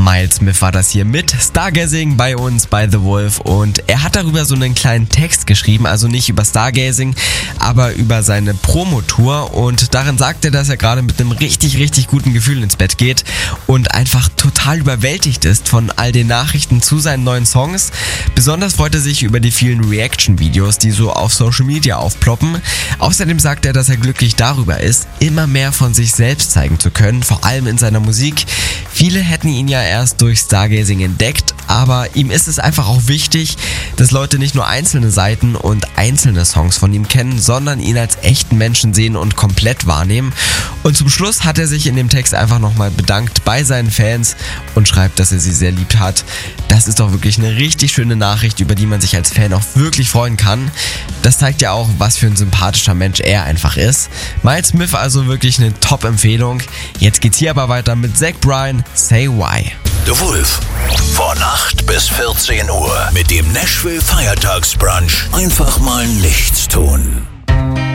Miles Smith war das hier mit Stargazing bei uns bei The Wolf und er hat darüber so einen kleinen Text geschrieben, also nicht über Stargazing, aber über seine Promotour und darin sagt er, dass er gerade mit einem richtig, richtig guten Gefühl ins Bett geht und einfach total überwältigt ist von all den Nachrichten zu seinen neuen Songs. Besonders freut er sich über die vielen Reaction-Videos, die so auf Social Media aufploppen. Außerdem sagt er, dass er glücklich darüber ist, immer mehr von sich selbst zeigen zu können, vor allem in seiner Musik. Viele hätten ihn ja erst durch Stargazing entdeckt, aber ihm ist es einfach auch wichtig, dass Leute nicht nur einzelne Seiten und einzelne Songs von ihm kennen, sondern ihn als echten Menschen sehen und komplett wahrnehmen. Und zum Schluss hat er sich in dem Text einfach nochmal bedankt bei seinen Fans und schreibt, dass er sie sehr lieb hat. Das ist doch wirklich eine richtig schöne Nachricht, über die man sich als Fan auch wirklich freuen kann. Das zeigt ja auch, was für ein sympathischer Mensch er einfach ist. Miles Smith also wirklich eine Top-Empfehlung. Jetzt geht's hier aber weiter mit Zach Bryan, Say Why. The Wolf. Von 8 bis 14 Uhr mit dem Nashville Feiertagsbrunch. Einfach mal nichts tun.